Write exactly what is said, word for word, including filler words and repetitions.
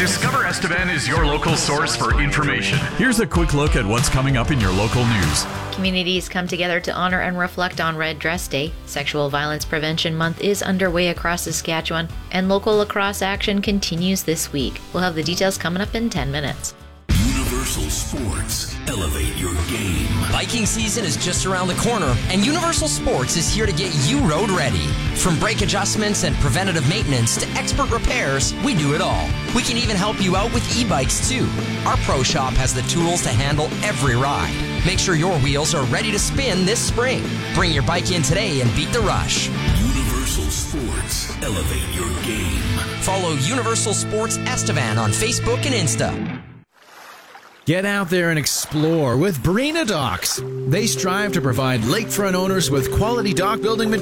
Discover Estevan is your local source for information. Here's a quick look at what's coming up in your local news. Communities come together to honor and reflect on Red Dress Day. Sexual Violence Prevention Month is underway across Saskatchewan, and local lacrosse action continues this week. We'll have the details coming up in ten minutes. Universal Sports. Elevate your game. Biking season is just around the corner, and Universal Sports is here to get you road ready. From brake adjustments and preventative maintenance to expert repairs, we do it all. We can even help you out with e-bikes too. Our pro shop has the tools to handle every ride. Make sure your wheels are ready to spin this spring. Bring your bike in today and beat the rush. Universal Sports. Elevate your game. Follow Universal Sports Estevan on Facebook and Insta. Get out there and explore with Barina Docks. They strive to provide lakefront owners with quality dock building materials